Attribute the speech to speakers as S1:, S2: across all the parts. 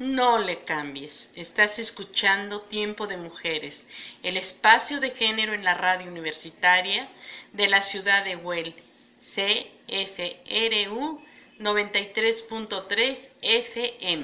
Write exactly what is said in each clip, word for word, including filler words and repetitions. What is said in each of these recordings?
S1: No le cambies. Estás escuchando Tiempo de Mujeres, el espacio de género en la radio universitaria de la ciudad de Huel, C F R U noventa y tres punto tres F M.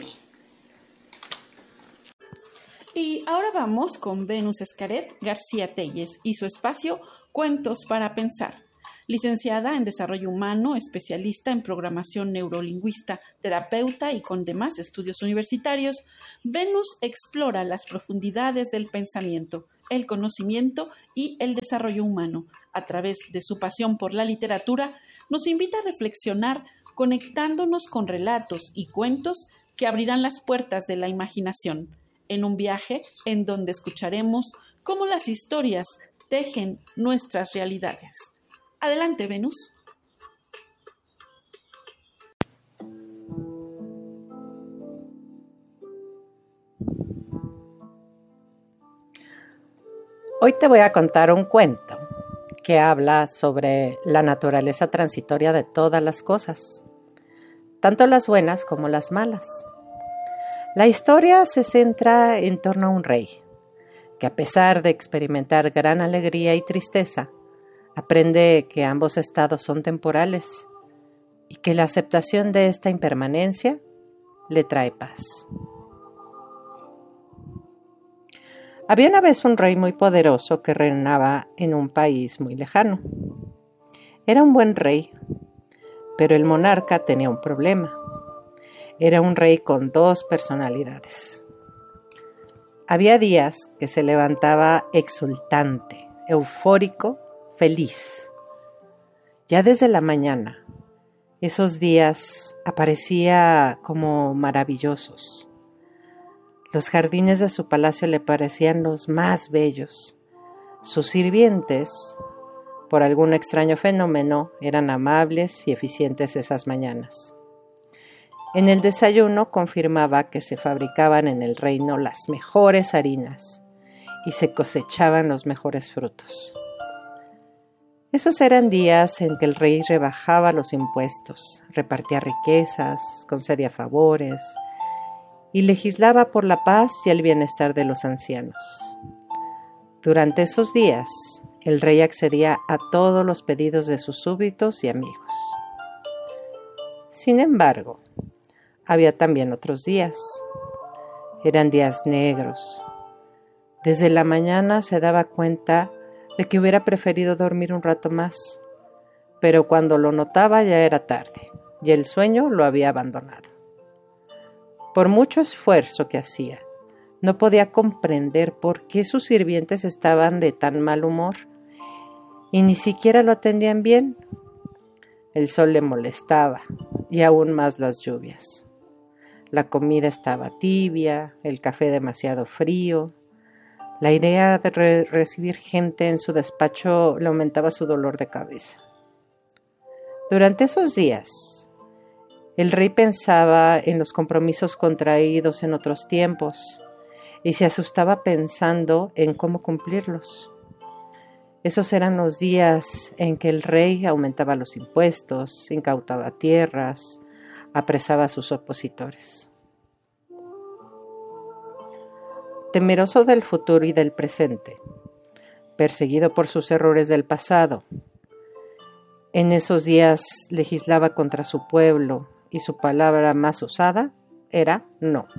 S2: Y ahora vamos con Venus Escaret García Telles y su espacio Cuentos para Pensar. Licenciada en Desarrollo Humano, especialista en Programación Neurolingüista, terapeuta y con demás estudios universitarios, Venus explora las profundidades del pensamiento, el conocimiento y el desarrollo humano. A través de su pasión por la literatura, nos invita a reflexionar conectándonos con relatos y cuentos que abrirán las puertas de la imaginación, en un viaje en donde escucharemos cómo las historias tejen nuestras realidades. Adelante, Venus.
S3: Hoy te voy a contar un cuento que habla sobre la naturaleza transitoria de todas las cosas, tanto las buenas como las malas. La historia se centra en torno a un rey, que a pesar de experimentar gran alegría y tristeza, aprende que ambos estados son temporales y que la aceptación de esta impermanencia le trae paz. Había una vez un rey muy poderoso que reinaba en un país muy lejano. Era un buen rey, pero el monarca tenía un problema. Era un rey con dos personalidades. Había días que se levantaba exultante, eufórico, feliz. Ya desde la mañana, esos días aparecía como maravillosos. Los jardines de su palacio le parecían los más bellos. Sus sirvientes, por algún extraño fenómeno, eran amables y eficientes esas mañanas. En el desayuno confirmaba que se fabricaban en el reino las mejores harinas y se cosechaban los mejores frutos. Esos eran días en que el rey rebajaba los impuestos, repartía riquezas, concedía favores y legislaba por la paz y el bienestar de los ancianos. Durante esos días, el rey accedía a todos los pedidos de sus súbditos y amigos. Sin embargo, había también otros días. Eran días negros. Desde la mañana se daba cuenta de que hubiera preferido dormir un rato más, pero cuando lo notaba ya era tarde y el sueño lo había abandonado. Por mucho esfuerzo que hacía, no podía comprender por qué sus sirvientes estaban de tan mal humor y ni siquiera lo atendían bien. El sol le molestaba y aún más las lluvias. La comida estaba tibia, el café demasiado frío. La idea de re- recibir gente en su despacho le aumentaba su dolor de cabeza. Durante esos días, el rey pensaba en los compromisos contraídos en otros tiempos y se asustaba pensando en cómo cumplirlos. Esos eran los días en que el rey aumentaba los impuestos, incautaba tierras, apresaba a sus opositores. Temeroso del futuro y del presente, perseguido por sus errores del pasado, en esos días legislaba contra su pueblo y su palabra más usada era no.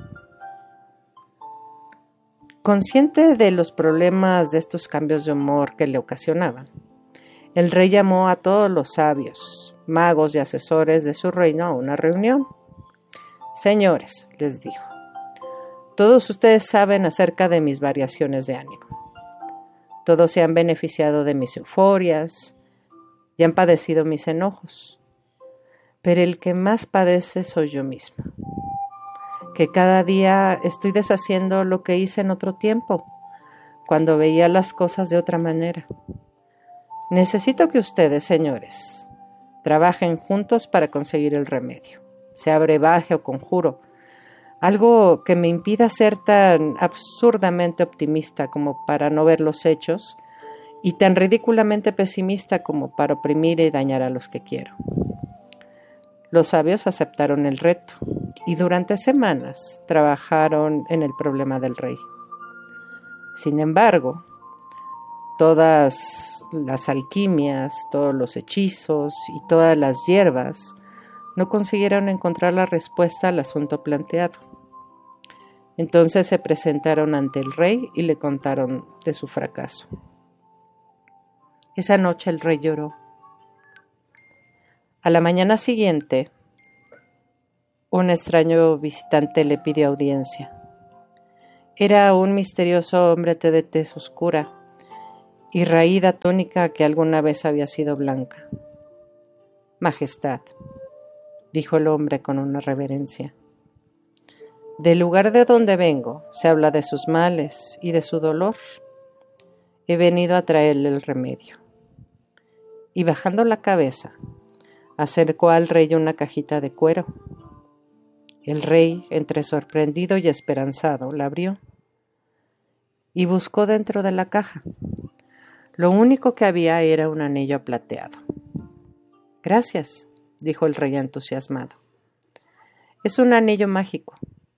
S3: Consciente de los problemas de estos cambios de humor que le ocasionaban, el rey llamó a todos los sabios, magos y asesores de su reino a una reunión. Señores, les dijo, todos ustedes saben acerca de mis variaciones de ánimo. Todos se han beneficiado de mis euforias y han padecido mis enojos. Pero el que más padece soy yo mismo, que cada día estoy deshaciendo lo que hice en otro tiempo, cuando veía las cosas de otra manera. Necesito que ustedes, señores, trabajen juntos para conseguir el remedio, sea brebaje o conjuro, algo que me impida ser tan absurdamente optimista como para no ver los hechos y tan ridículamente pesimista como para oprimir y dañar a los que quiero. Los sabios aceptaron el reto y durante semanas trabajaron en el problema del rey. Sin embargo, todas las alquimias, todos los hechizos y todas las hierbas no consiguieron encontrar la respuesta al asunto planteado. Entonces se presentaron ante el rey y le contaron de su fracaso. Esa noche el rey lloró. A la mañana siguiente, un extraño visitante le pidió audiencia. Era un misterioso hombre de tez oscura y raída túnica que alguna vez había sido blanca. Majestad, dijo el hombre con una reverencia, del lugar de donde vengo se habla de sus males y de su dolor. He venido a traerle el remedio. Y bajando la cabeza, acercó al rey una cajita de cuero. El rey, entre sorprendido y esperanzado, la abrió y buscó dentro de la caja. Lo único que había era un anillo plateado. Gracias, dijo el rey entusiasmado. Es un anillo mágico.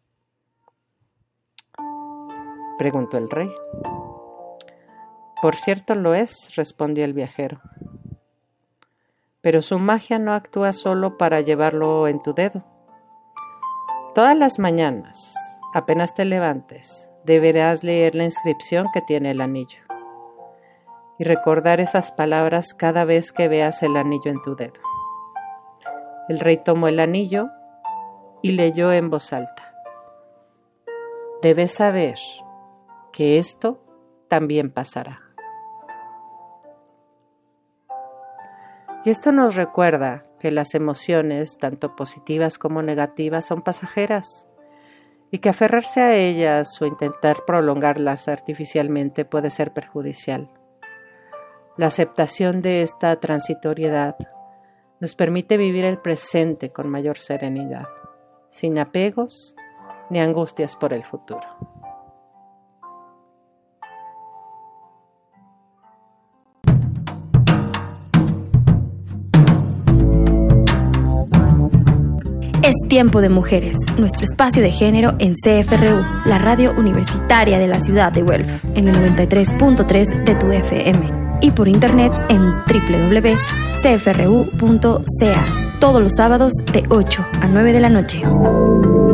S3: Preguntó el rey. Por cierto lo es, respondió el viajero. Pero su magia no actúa solo para llevarlo en tu dedo. Todas las mañanas, apenas te levantes, deberás leer la inscripción que tiene el anillo y recordar esas palabras cada vez que veas el anillo en tu dedo. El rey tomó el anillo y leyó en voz alta. Debes saber que esto también pasará. Y esto nos recuerda que las emociones, tanto positivas como negativas, son pasajeras y que aferrarse a ellas o intentar prolongarlas artificialmente puede ser perjudicial. La aceptación de esta transitoriedad nos permite vivir el presente con mayor serenidad, sin apegos ni angustias por el futuro.
S4: Es tiempo de mujeres, nuestro espacio de género en C F R U, la radio universitaria de la ciudad de Guelph, en el noventa y tres punto tres de tu F M y por internet en doble u doble u doble u punto c f r u punto c a, todos los sábados de ocho a nueve de la noche.